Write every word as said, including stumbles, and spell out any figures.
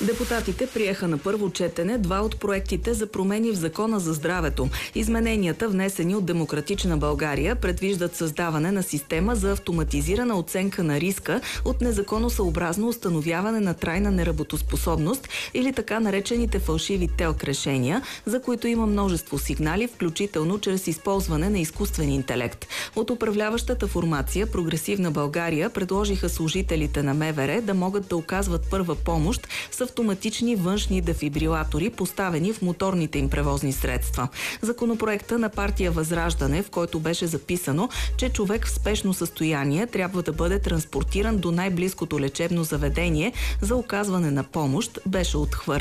Депутатите приеха на първо четене два от проектите за промени в Закона за здравето. Измененията, внесени от Демократична България, предвиждат създаване на система за автоматизирана оценка на риска от незаконосъобразно установяване на трайна неработоспособност или така наречените фалшиви ТЕЛК решения, за които има множество сигнали, включително чрез използване на изкуствен интелект. От управляващата формация Прогресивна България предложиха служителите на МВР да могат да оказват първа помощ с автоматични външни дефибрилатори, поставени в моторните им превозни средства. Законопроекта на партия Възраждане, в който беше записано, че човек в спешно състояние трябва да бъде транспортиран до най-близкото лечебно заведение за оказване на помощ, беше отхвърлен.